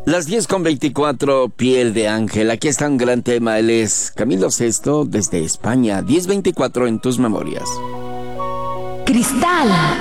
Las 10:24, Piel de Ángel. Aquí está un gran tema. Él es Camilo Sesto desde España. 10:24 en tus memorias. Cristal.